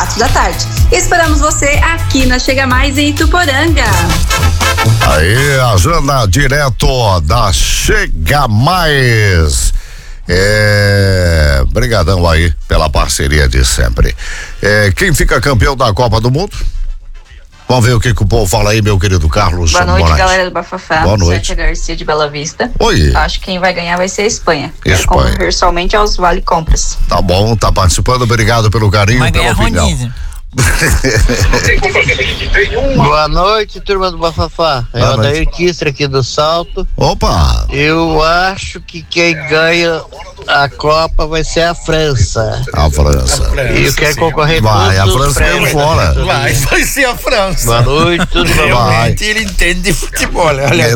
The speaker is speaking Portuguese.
16h. Esperamos você aqui na Chega Mais em Ituporanga. Aí, a Jana, direto da Chega Mais. Brigadão aí pela parceria de sempre. Quem fica campeão da Copa do Mundo? Vamos ver o que o povo fala aí, meu querido Carlos. Boa noite, galera do Bafafá. Boa noite. Sérgio Garcia de Bela Vista. Oi. Acho que quem vai ganhar vai ser a Espanha. Espanha. Concorrer somente aos Vale Compras. Tá bom, tá participando, obrigado pelo carinho e pela opinião. Boa noite, turma do Bafafá. É o Adair Kistra aqui do Salto. Opa! Eu acho que quem ganha a Copa vai ser a França. A França. E eu quero concorrer vai, a França caiu fora. Vai ser a França. Boa noite, tudo bem. Realmente ele entende de futebol. Olha.